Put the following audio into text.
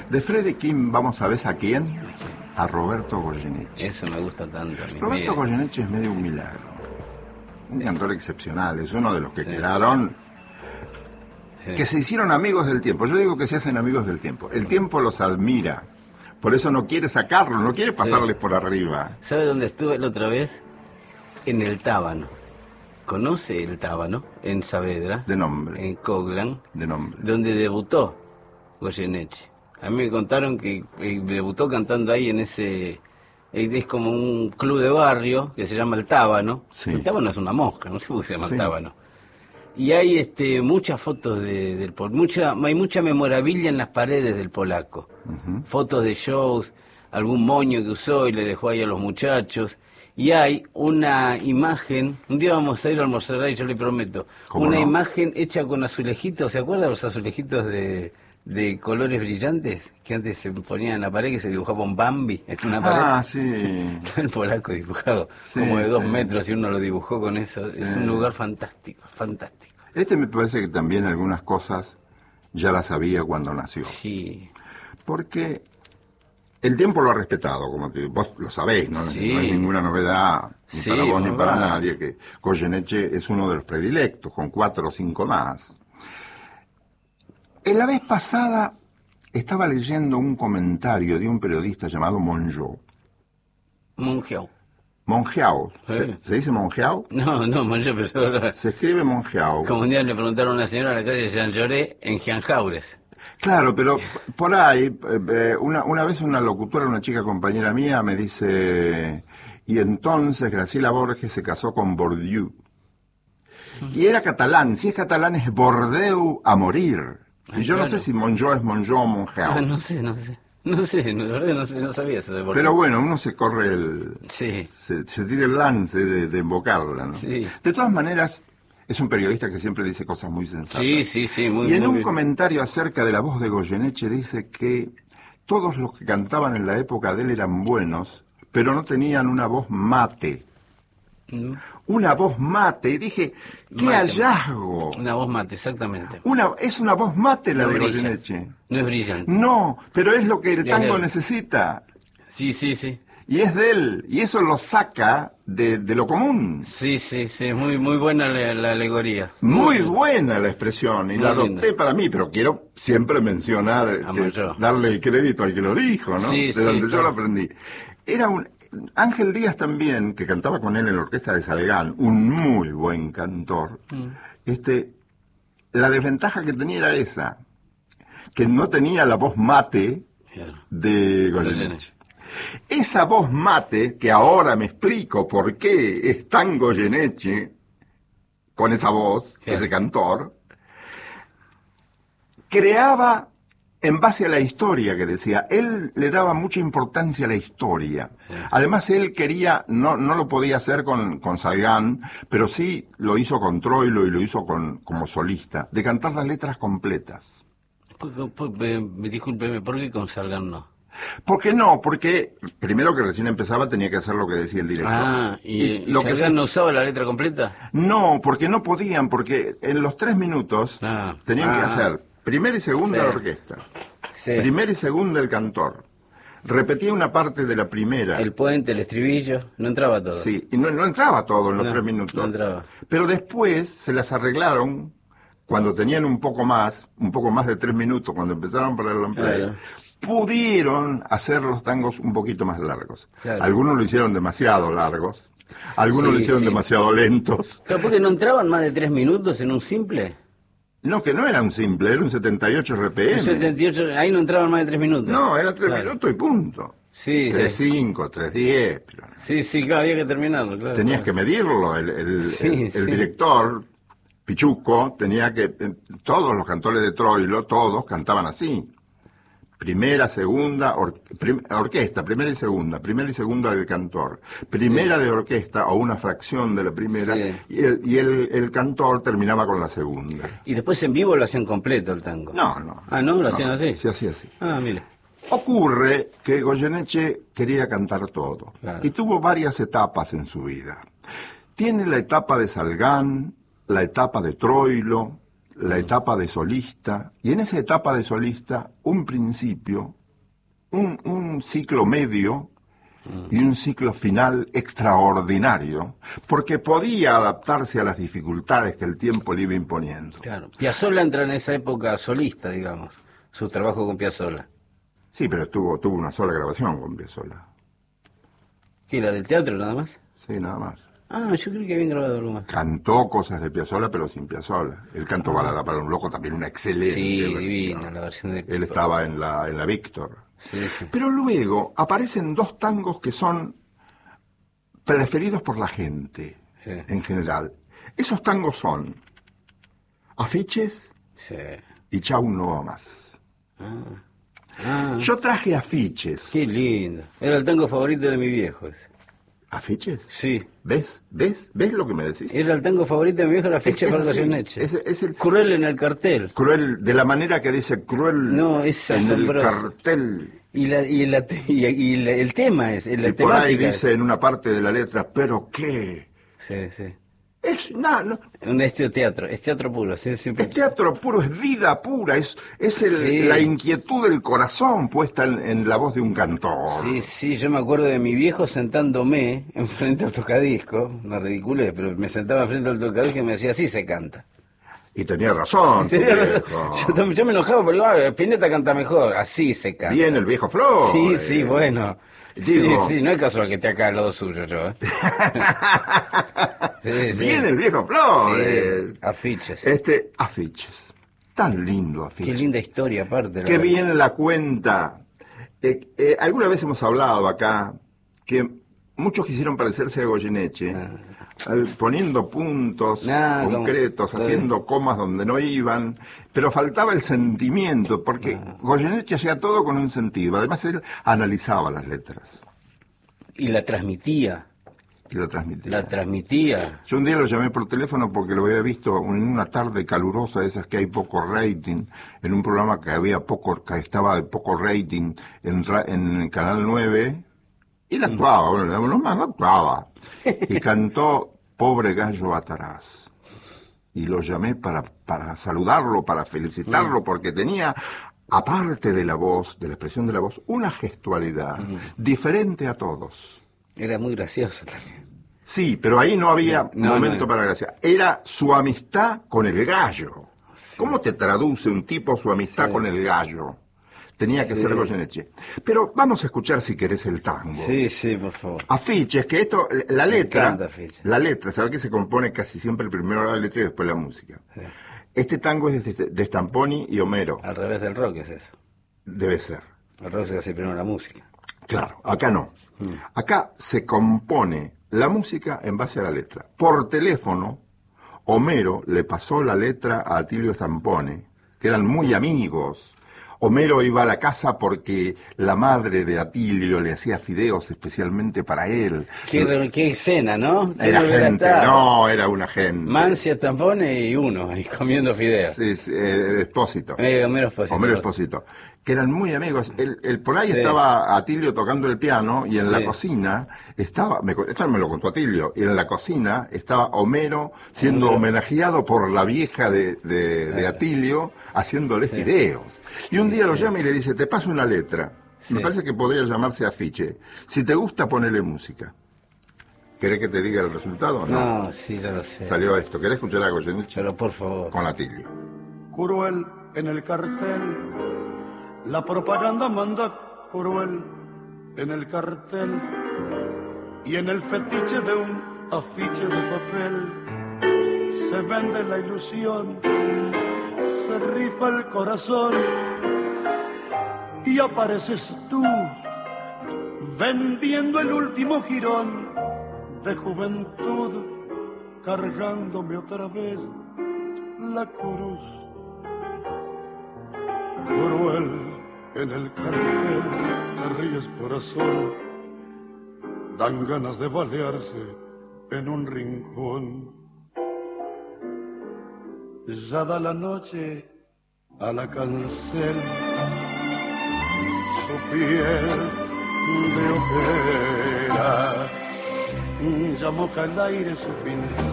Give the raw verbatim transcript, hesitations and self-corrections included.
De Freddie King vamos a ver a quién, a Roberto Goyeneche. Eso me gusta tanto a mí. Roberto Mira. Goyeneche es medio un milagro, un cantor excepcional, es uno de los que sí. quedaron, sí. que se hicieron amigos del tiempo. Yo digo que se hacen amigos del tiempo. El tiempo los admira, por eso no quiere sacarlos, no quiere pasarles sí. por arriba. ¿Sabe dónde estuve la otra vez? En el Tábano. ¿Conoce el Tábano? En Saavedra. De nombre. En Coglan. De nombre. Donde debutó Goyeneche. A mí me contaron que eh, debutó cantando ahí en ese... Eh, es como un club de barrio que se llama el Tábano. Sí. El Tábano es una mosca, no sé por qué se llama sí. el Tábano. Y hay este, muchas fotos de, del mucha hay mucha memorabilia en las paredes del polaco. Uh-huh. Fotos de shows, algún moño que usó y le dejó ahí a los muchachos. Y hay una imagen, un día vamos a ir a almorzar ahí, yo le prometo, una no? imagen hecha con azulejitos, ¿se acuerdan los azulejitos de... de colores brillantes que antes se ponían en la pared, que se dibujaba un Bambi en una pared? Ah, sí. Está el polaco dibujado, sí, como de dos sí. metros, y uno lo dibujó con eso. Sí. Es un lugar fantástico, fantástico. Este me parece que también algunas cosas ya las sabía cuando nació. Sí. Porque el tiempo lo ha respetado, como que vos lo sabéis, ¿no? Sí. No hay ninguna novedad, ni sí, para vos ni para va. nadie, que Goyeneche es uno de los predilectos, con cuatro o cinco más. La vez pasada estaba leyendo un comentario de un periodista llamado Mongeau. Mongeau. Mongeau. Sí. ¿Se, ¿Se dice Mongeau? No, no, Mongeau, pero... Se escribe Mongeau. Como un día le preguntaron a una señora en la calle de Jean Lloré en Gianjaures. Claro, pero por ahí, eh, una, una vez una locutora, una chica compañera mía, me dice... Y entonces Graciela Borges se casó con Bourdieu. Y era catalán. Si es catalán es Bordeaux a morir. Y yo claro. no sé si Mongeau es Mongeau o Mongeau. Ah, no sé, no sé. No sé, de verdad no sé, no sabía eso de Bordeaux. Pero bueno, uno se corre el... Sí. Se, se tira el lance de, de invocarla, ¿no? Sí. De todas maneras, es un periodista que siempre dice cosas muy sensatas. Sí, sí, sí. Muy, y en muy un bien. comentario acerca de la voz de Goyeneche dice que todos los que cantaban en la época de él eran buenos, pero no tenían una voz mate. ¿Mm? Una voz mate, y dije, ¡qué mate, hallazgo! Una voz mate, exactamente. Una, es una voz mate la no de brilla, Goyeneche. No es brillante. No, pero es lo que el tango es necesita. Sí, sí, sí. Y es de él, y eso lo saca de, de lo común. Sí, sí, sí, muy muy buena la, la alegoría. Muy, muy buena la expresión, y muy la adopté linda. Para mí, pero quiero siempre mencionar, que, darle el crédito al que lo dijo, ¿no? Sí, de donde sí, yo lo aprendí. Era un... Ángel Díaz también, que cantaba con él en la orquesta de Salgán, un muy buen cantor, mm. este, la desventaja que tenía era esa, que no tenía la voz mate de Goyeneche. Esa voz mate, que ahora me explico por qué es tan Goyeneche, con esa voz, ese cantor, creaba... En base a la historia que decía, él le daba mucha importancia a la historia. Sí. Además, él quería, no, no lo podía hacer con, con Salgán, pero sí lo hizo con Troilo y lo hizo con, como solista, de cantar las letras completas. Discúlpeme, ¿por qué con Salgán no? ¿Por qué no? Porque primero que recién empezaba tenía que hacer lo que decía el director. Ah, ¿y, y, y lo Salgán que se... no usaba la letra completa? No, porque no podían, porque en los tres minutos ah. tenían ah. que hacer... Primera y segunda sí. la orquesta. Sí. Primera y segunda el cantor. Repetía una parte de la primera. El puente, el estribillo, no entraba todo. Sí, y no, no entraba todo en los no, tres minutos. No entraba. Pero después se las arreglaron, cuando tenían un poco más, un poco más de tres minutos, cuando empezaron para el play, claro. pudieron hacer los tangos un poquito más largos. Claro. Algunos lo hicieron demasiado largos, algunos sí, lo hicieron sí. demasiado lentos. ¿Pero porque no entraban más de tres minutos en un simple? No, que no era un simple, era un setenta y ocho R P M. setenta y ocho, ahí no entraban más de tres minutos. No, era tres claro. minutos y punto. Sí, tres cinco, sí. tres diez. Pero... Sí, sí, claro, había que terminarlo, claro. Tenías claro. que medirlo, el, el, sí, el, el sí. director, Pichuco, tenía que... Todos los cantores de Troilo, todos cantaban así. Primera, segunda, or, prim, orquesta, primera y segunda, primera y segunda del cantor, primera sí. de orquesta o una fracción de la primera, sí. y, el, y el, el cantor terminaba con la segunda. ¿Y después en vivo lo hacían completo el tango? No, no. Ah, ¿no? ¿Lo hacían no, así? Se hacía así. Ah, mire. Ocurre que Goyeneche quería cantar todo, claro. y tuvo varias etapas en su vida. Tiene la etapa de Salgán, la etapa de Troilo, la etapa de solista, y en esa etapa de solista, un principio, un, un ciclo medio y un ciclo final extraordinario, porque podía adaptarse a las dificultades que el tiempo le iba imponiendo. Claro. Piazzolla entra en esa época solista, digamos, su trabajo con Piazzolla. Sí, pero tuvo, tuvo una sola grabación con Piazzolla. ¿Qué, la del teatro nada más? Sí, nada más. Ah, yo creo que habían grabado algo más. Cantó cosas de Piazzolla, pero sin Piazzolla. Él cantó ah. Balada para un loco, también una excelente Sí, versión. divina la versión de... Él estaba en la, en la Víctor. Sí, sí. Pero luego aparecen dos tangos que son preferidos por la gente, sí. en general. Esos tangos son Afiches sí. y Chau no va más. Ah. Ah. Yo traje Afiches. Qué lindo. Era el tango favorito de mi viejo ese. ¿Afiches? Sí. ¿Ves? ¿Ves? ¿Ves lo que me decís? Era el tango favorito de mi viejo, la Afiche para Goyeneche. Es, es el cruel en el cartel. Cruel, de la manera que dice cruel no, es en asombroso. El cartel. Y, la, y, la, y, y la, el tema es, la y por ahí dice en una parte de la letra, ¿pero qué? Sí, sí. Es nada, no. Un este teatro, es teatro puro. Sí, siempre... Es teatro puro, es vida pura, es, es el, sí. la inquietud del corazón puesta en, en la voz de un cantor. Sí, sí, yo me acuerdo de mi viejo sentándome enfrente al tocadisco, no ridiculez, pero me sentaba enfrente al tocadisco y me decía, así se canta. Y tenía razón. Tenía razón. Yo, yo me enojaba porque ah, Spinetta canta mejor, así se canta. Bien el viejo Flor. Sí, sí, bueno. Digo, sí, sí, no es casual que esté acá al lado suyo yo. ¿eh? sí, sí. Bien el viejo Flor. Sí, eh. Afiches. Este, Afiches. Tan lindo Afiches. Qué linda historia aparte. Qué bien la cuenta. Eh, eh, alguna vez hemos hablado acá que muchos quisieron parecerse a Goyeneche. Ah. Poniendo puntos nah, concretos, como, haciendo sí. comas donde no iban, pero faltaba el sentimiento, porque nah. Goyeneche hacía todo con un sentido. Además, él analizaba las letras. Y la transmitía. Y la transmitía. La transmitía. Yo un día lo llamé por teléfono porque lo había visto en una tarde calurosa, de esas que hay poco rating, en un programa que había poco, que estaba de poco rating en, en Canal nueve. Y él actuaba, bueno, no más, no actuaba. Y cantó Pobre Gallo Atarás. Y lo llamé para, para saludarlo, para felicitarlo, porque tenía, aparte de la voz, de la expresión de la voz, una gestualidad mm. diferente a todos. Era muy gracioso también. Sí, pero ahí no había no, momento no, no. para gracia. Era su amistad con el gallo. Sí. ¿Cómo te traduce un tipo su amistad sí. con el gallo? Tenía que sí. ser Goyeneche. Pero vamos a escuchar si querés el tango. Sí, sí, por favor. Afiches, que esto, la letra, la letra, ¿sabes que se compone casi siempre primero la letra y después la música? Sí. Este tango es de, de Stamponi y Homero. Al revés del rock es eso. Debe ser. El rock se hace primero la música. Claro, acá no. Mm. Acá se compone la música en base a la letra. Por teléfono, Homero le pasó la letra a Atilio Stamponi, que eran muy amigos. Homero iba a la casa porque la madre de Atilio le hacía fideos especialmente para él. Qué, qué escena, ¿no? Era gente, no, era una gente. Mancia, Stamponi y uno, ahí comiendo fideos. Sí, sí eh, Espósito. Eh, Homero Espósito. Homero Espósito. Que eran muy amigos. El, el, por ahí sí. estaba Atilio tocando el piano y en sí. la cocina estaba, me, esto me lo contó Atilio, y en la cocina estaba Homero siendo Homero. homenajeado por la vieja de, de, de Atilio haciéndole sí. fideos. Y un día sí. lo llama y le dice, te paso una letra. Sí. Me parece que podría llamarse Afiche. Si te gusta, ponele música. ¿Querés que te diga el resultado? No, no sí, yo lo sé. Salió esto. ¿Querés escuchar a Goyeneche? Pero por favor. Con Atilio. Cruel en el cartel. La propaganda manda cruel en el cartel y en el fetiche de un afiche de papel se vende la ilusión, se rifa el corazón y apareces tú vendiendo el último jirón de juventud, cargándome otra vez la cruz. Cruel en el cartel, te ríes corazón, dan ganas de balearse en un rincón. Ya da la noche a la cancel, su piel de ojera, ya moja el aire su pincel.